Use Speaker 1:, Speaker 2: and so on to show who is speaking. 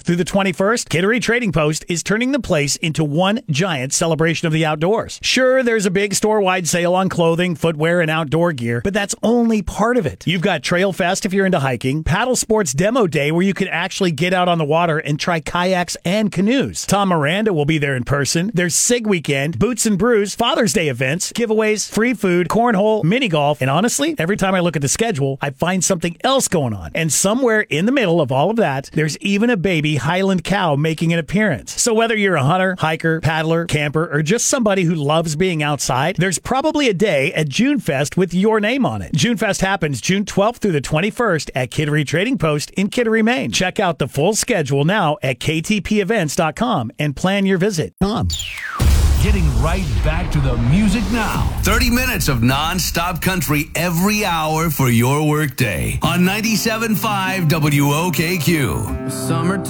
Speaker 1: through the 21st, Kittery Trading Post is turning the place into one giant celebration of the outdoors. Sure, there's a big store-wide sale on clothing, footwear, and outdoor gear, but that's only part of it. You've got Trail Fest if you're into hiking, Paddle Sports Demo Day where you can actually get out on the water and try kayaks and canoes. Tom Miranda will be there in person. There's SIG Weekend, Boots and Brews, Father's Day events, giveaways, free food, cornhole, mini golf, and honestly, every time I look at the schedule, I find something else going on. And somewhere in the middle of all of that, there's even a baby Highland cow making an appearance. So whether you're a hunter, hiker, paddler, camper, or just somebody who loves being outside, there's probably a day at JuneFest with your name on it. JuneFest happens June 12th through the 21st at Kittery Trading Post in Kittery, Maine. Check out the full schedule now at ktpevents.com and plan your visit.
Speaker 2: Getting right back to the music now. 30 minutes of non-stop country every hour for your workday on 97.5 WOKQ. Summer